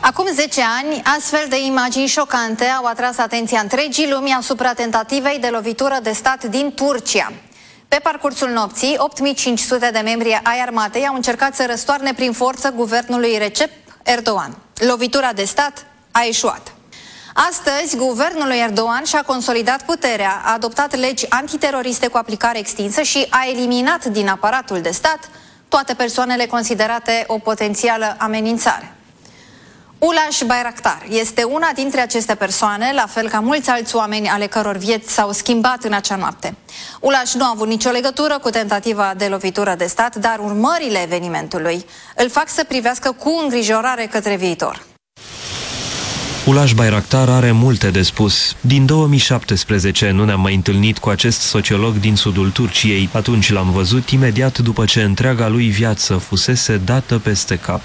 Acum 10 ani, astfel de imagini șocante au atras atenția întregii lumi asupra tentativei de lovitură de stat din Turcia. Pe parcursul nopții, 8500 de membri ai armatei au încercat să răstoarne prin forță guvernul lui Recep Erdogan. Lovitura de stat a eșuat. Astăzi, guvernul lui Erdogan și-a consolidat puterea, a adoptat legi antiteroriste cu aplicare extinsă și a eliminat din aparatul de stat toate persoanele considerate o potențială amenințare. Ulaş Bayraktar este una dintre aceste persoane, la fel ca mulți alți oameni ale căror vieți s-au schimbat în acea noapte. Ulaş nu a avut nicio legătură cu tentativa de lovitură de stat, dar urmările evenimentului îl fac să privească cu îngrijorare către viitor. Ulaş Bayraktar are multe de spus. Din 2017 nu ne-am mai întâlnit cu acest sociolog din sudul Turciei. Atunci l-am văzut imediat după ce întreaga lui viață fusese dată peste cap.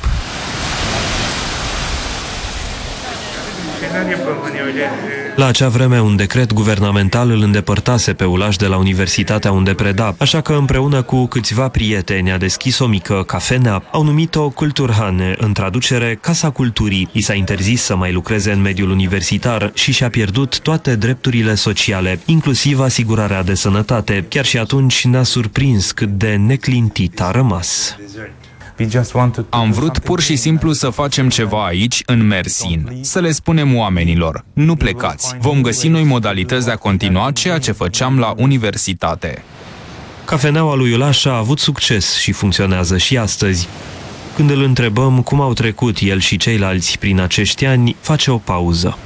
La acea vreme, un decret guvernamental îl îndepărtase pe Ulaş de la universitatea unde preda, așa că împreună cu câțiva prieteni a deschis o mică cafenea. Au numit-o Culturhane, în traducere Casa Culturii. I s-a interzis să mai lucreze în mediul universitar și și-a pierdut toate drepturile sociale, inclusiv asigurarea de sănătate. Chiar și atunci ne-a surprins cât de neclintit a rămas. Am vrut pur și simplu să facem ceva aici, în Mersin. Să le spunem oamenilor, nu plecați. Vom găsi noi modalități de a continua ceea ce făceam la universitate. Cafeneaua lui Ulaş a avut succes și funcționează și astăzi. Când îl întrebăm cum au trecut el și ceilalți prin acești ani, face o pauză.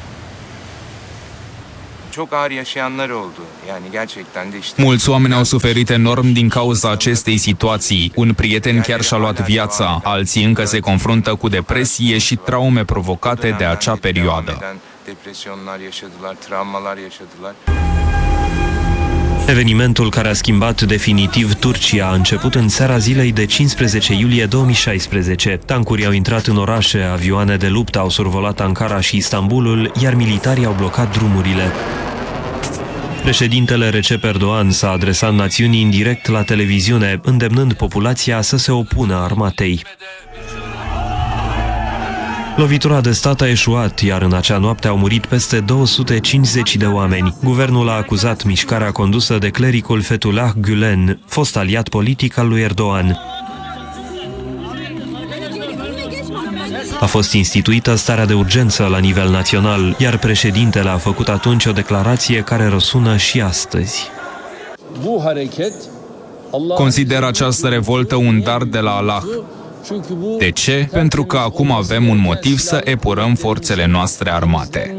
Mulți oameni au suferit enorm din cauza acestei situații. Un prieten chiar și-a luat viața, alții încă se confruntă cu depresie și traume provocate de acea perioadă. Evenimentul care a schimbat definitiv Turcia a început în seara zilei de 15 iulie 2016. Tancurii au intrat în orașe, avioane de luptă au survolat Ankara și Istanbulul, iar militarii au blocat drumurile. Președintele Recep Erdogan s-a adresat națiunii în direct la televiziune, îndemnând populația să se opună armatei. Lovitura de stat a eșuat, iar în acea noapte au murit peste 250 de oameni. Guvernul a acuzat mișcarea condusă de clericul Fethullah Gülen, fost aliat politic al lui Erdogan. A fost instituită starea de urgență la nivel național, iar președintele a făcut atunci o declarație care răsună și astăzi. Consider această revoltă un dar de la Allah. De ce? Pentru că acum avem un motiv să epurăm forțele noastre armate.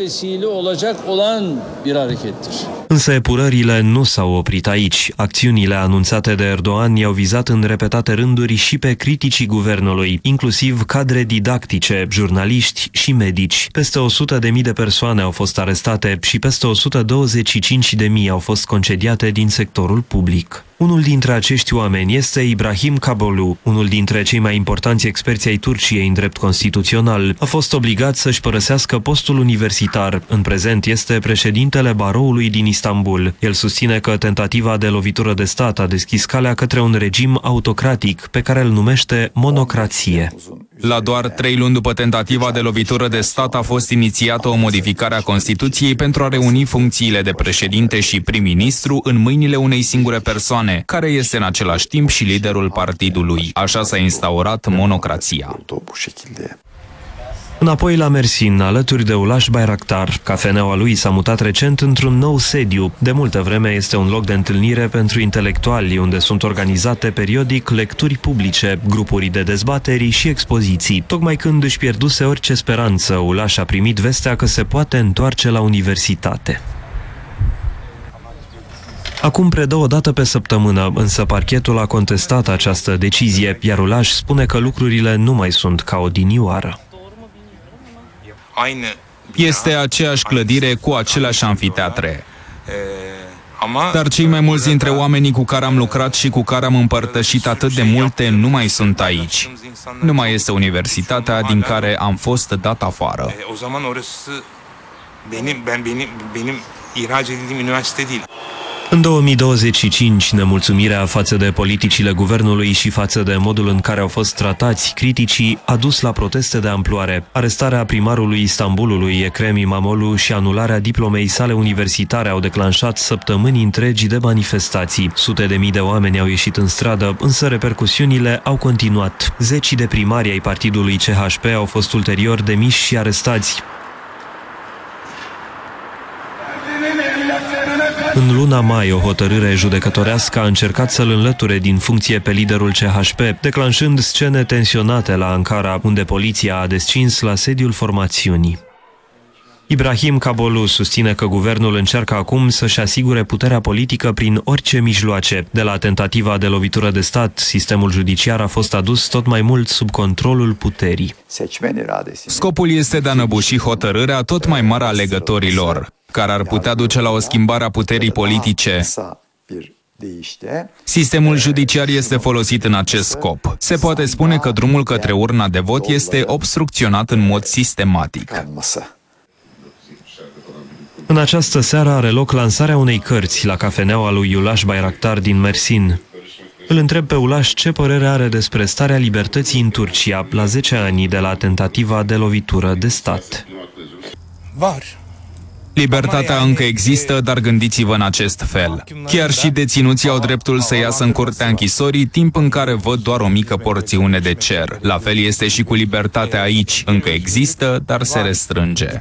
Însă epurările nu s-au oprit aici. Acțiunile anunțate de Erdogan i-au vizat în repetate rânduri și pe criticii guvernului, inclusiv cadre didactice, jurnaliști și medici. Peste 100.000 de persoane au fost arestate și peste 125.000 au fost concediate din sectorul public. Unul dintre acești oameni este Ibrahim Kabolu, unul dintre cei mai importanți experți ai Turciei în drept constituțional. A fost obligat să-și părăsească postul universitar. În prezent este președintele baroului din Istanbul. El susține că tentativa de lovitură de stat a deschis calea către un regim autocratic pe care îl numește monocrație. La doar 3 luni după tentativa de lovitură de stat a fost inițiată o modificare a Constituției pentru a reuni funcțiile de președinte și prim-ministru în mâinile unei singure persoane, care este în același timp și liderul partidului. Așa s-a instaurat monocrația. Înapoi la Mersin, alături de Ulaş Bayraktar. Cafeneaua lui s-a mutat recent într-un nou sediu. De multă vreme este un loc de întâlnire pentru intelectuali, unde sunt organizate periodic lecturi publice, grupuri de dezbateri și expoziții. Tocmai când își pierduse orice speranță, Ulaş a primit vestea că se poate întoarce la universitate. Acum predă o dată pe săptămână, însă parchetul a contestat această decizie, iar Ulaş spune că lucrurile nu mai sunt ca odinioară. Este aceeași clădire cu aceleași amfiteatre. Dar cei mai mulți dintre oamenii cu care am lucrat și cu care am împărtășit atât de multe nu mai sunt aici. Nu mai este universitatea din care am fost dat afară. În 2025, nemulțumirea față de politicile guvernului și față de modul în care au fost tratați criticii a dus la proteste de amploare. Arestarea primarului Istanbulului, Ekrem İmamoğlu, și anularea diplomei sale universitare au declanșat săptămâni întregi de manifestații. Sute de mii de oameni au ieșit în stradă, însă repercusiunile au continuat. Zeci de primari ai partidului CHP au fost ulterior demiși și arestați. În luna mai, o hotărâre judecătorească a încercat să-l înlăture din funcție pe liderul CHP, declanșând scene tensionate la Ankara, unde poliția a descins la sediul formațiunii. Ibrahim Kabolu susține că guvernul încearcă acum să-și asigure puterea politică prin orice mijloace. De la tentativa de lovitură de stat, sistemul judiciar a fost adus tot mai mult sub controlul puterii. Scopul este de a năbuși hotărârea tot mai mare a alegătorilor, care ar putea duce la o schimbare a puterii politice. Sistemul judiciar este folosit în acest scop. Se poate spune că drumul către urna de vot este obstrucționat în mod sistematic. În această seară are loc lansarea unei cărți la cafeneaua lui Ulaş Bayraktar din Mersin. Îl întreb pe Ulaş ce părere are despre starea libertății în Turcia la 10 ani de la tentativa de lovitură de stat. Libertatea încă există, dar gândiți-vă în acest fel. Chiar și deținuții au dreptul să iasă în curtea închisorii, timp în care văd doar o mică porțiune de cer. La fel este și cu libertatea aici. Încă există, dar se restrânge.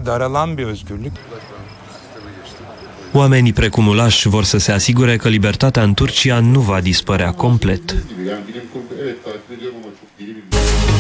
Oamenii precum Ulaş vor să se asigure că libertatea în Turcia nu va dispărea complet.